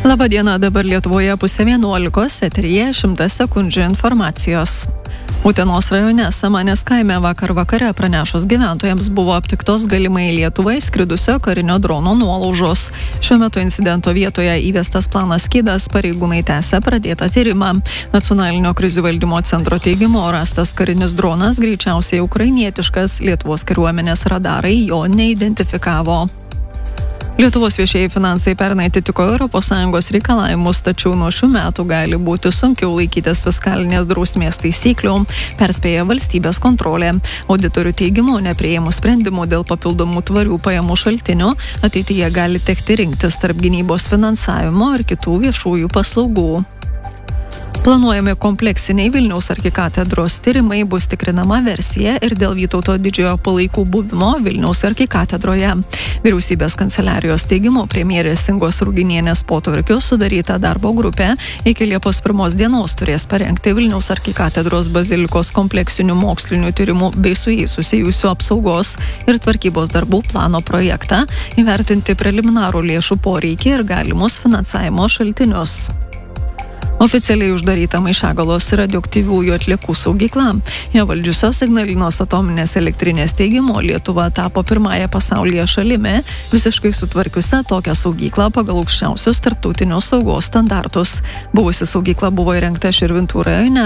Labadiena, dabar Lietuvoje 10:11, eteryje 100 sekundžių informacijos. Utenos rajone Samanės kaime vakar vakare pranešus gyventojams buvo aptiktos galimai į Lietuvą įskridusio karinio drono nuolaužos. Šiuo metu incidento vietoje įvestas planas skydas, pareigūnai tęsia pradėtą tyrimą. Nacionalinio krizių valdymo centro teigimu rastas karinis dronas greičiausiai ukrainietiškas, Lietuvos kariuomenės radarai jo neidentifikavo. Lietuvos viešieji finansai pernai atitiko ES reikalavimus, tačiau nuo šių metų gali būti sunkiau laikytis fiskalinės drausmės taisyklių, perspėja valstybės kontrolė. Auditorių teigimu, nepriėmus sprendimų dėl papildomų tvarių pajamų šaltinių, ateityje gali tekti rinktis tarp gynybos finansavimo ir kitų viešųjų paslaugų. Planuojami kompleksiniai Vilniaus arkikatedros tyrimai, bus tikrinama versija ir dėl Vytauto didžiojo palaikų buvimo Vilniaus arkikatedroje. Vyriausybės kanceliarijos teigimu, premjerės Ingos Ruginienės potvarkiu sudaryta darbo grupė iki Liepos 1 dienos turės parengti Vilniaus arkikatedros bazilikos kompleksinių mokslinių tyrimų bei su jais susijusių apsaugos ir tvarkybos darbų plano projektą, įvertinti preliminarų lėšų poreikį ir galimus finansavimo šaltinius. Oficialiai uždaryta Maišiagalos radioaktyviųjų atliekų saugykla. Ją valdžiusios Ignalinos atominės elektrinės teigimu, Lietuva tapo pirmąją pasaulyje šalimi, visiškai sutvarkiusią tokią saugyklą pagal aukščiausius tarptautinius saugos standartus. Buvusi saugykla buvo įrengta Širvintų rajone,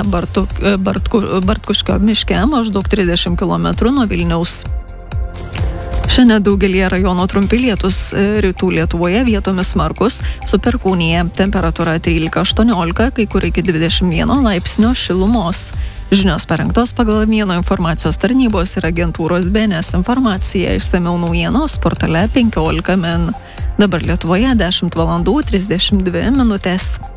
Bartkuškio miške, maždaug 30 km nuo Vilniaus. Šiandien daugelyje rajonų trumpi lietūs, rytų Lietuvoje vietomis smarkus, su perkūnija. Temperatūra 13–18, kai kur iki 21 laipsnio šilumos. Žinios parengtos pagal Mieno informacijos tarnybos ir agentūros BNS informacija. Išsamiau naujienos portale 15 min. Dabar Lietuvoje 10:32 min.